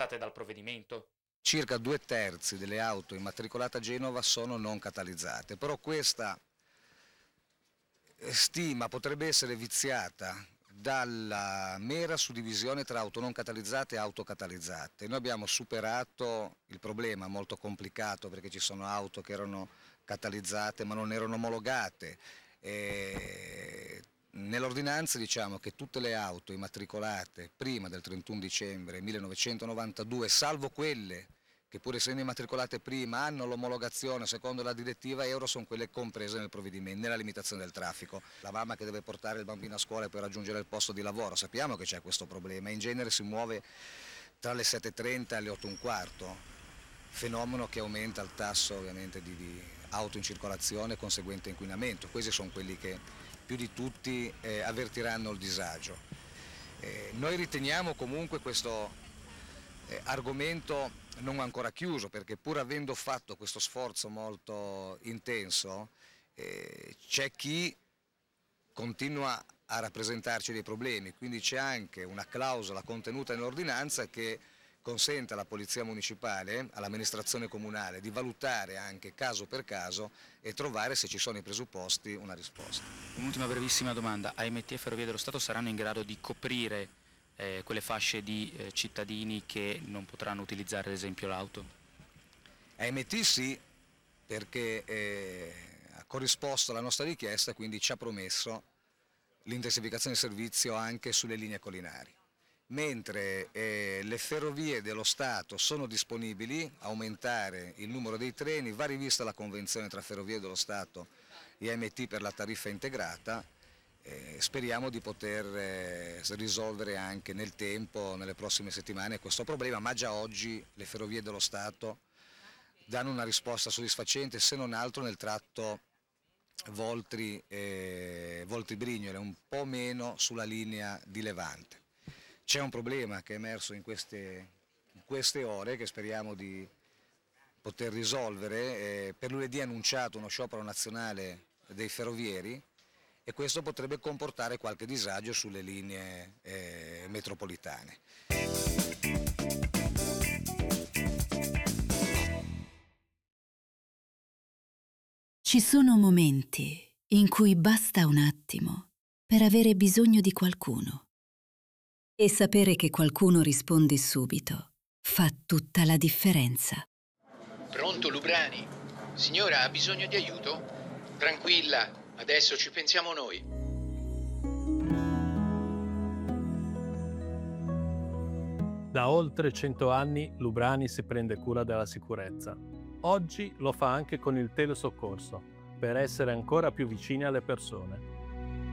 affrontate dal provvedimento? Circa 2/3 delle auto immatricolate a Genova sono non catalizzate, però questa stima potrebbe essere viziata dalla mera suddivisione tra auto non catalizzate e auto catalizzate. Noi abbiamo superato il problema molto complicato perché ci sono auto che erano catalizzate ma non erano omologate. Nell'ordinanza diciamo che tutte le auto immatricolate prima del 31 dicembre 1992, salvo quelle che pur essendo immatricolate prima hanno l'omologazione secondo la direttiva Euro, sono quelle comprese nel provvedimento, nella limitazione del traffico. La mamma che deve portare il bambino a scuola per raggiungere il posto di lavoro, sappiamo che c'è questo problema, in genere si muove tra le 7:30 e le 8:15, fenomeno che aumenta il tasso ovviamente di auto in circolazione e conseguente inquinamento. Questi sono quelli che più di tutti avvertiranno il disagio. Noi riteniamo comunque questo argomento non ancora chiuso, perché pur avendo fatto questo sforzo molto intenso c'è chi continua a rappresentarci dei problemi, quindi c'è anche una clausola contenuta nell'ordinanza che consente alla Polizia Municipale, all'amministrazione comunale, di valutare anche caso per caso e trovare, se ci sono i presupposti, una risposta. Un'ultima brevissima domanda: AMT e Ferrovie dello Stato saranno in grado di coprire quelle fasce di cittadini che non potranno utilizzare ad esempio l'auto? AMT sì, perché ha corrisposto alla nostra richiesta, quindi ci ha promesso l'intensificazione del servizio anche sulle linee collinari. Mentre le ferrovie dello Stato sono disponibili a aumentare il numero dei treni, va rivista la convenzione tra Ferrovie dello Stato e AMT per la tariffa integrata. Speriamo di poter risolvere anche nel tempo, nelle prossime settimane, questo problema, ma già oggi le Ferrovie dello Stato danno una risposta soddisfacente, se non altro nel tratto Voltri-Brignole, un po' meno sulla linea di Levante. C'è un problema che è emerso in queste ore che speriamo di poter risolvere. Per lunedì è annunciato uno sciopero nazionale dei ferrovieri e questo potrebbe comportare qualche disagio sulle linee metropolitane. Ci sono momenti in cui basta un attimo per avere bisogno di qualcuno. E sapere che qualcuno risponde subito fa tutta la differenza. Pronto, Lubrani? Signora, ha bisogno di aiuto? Tranquilla, adesso ci pensiamo noi. Da oltre 100 anni Lubrani si prende cura della sicurezza. Oggi lo fa anche con il telesoccorso, per essere ancora più vicini alle persone.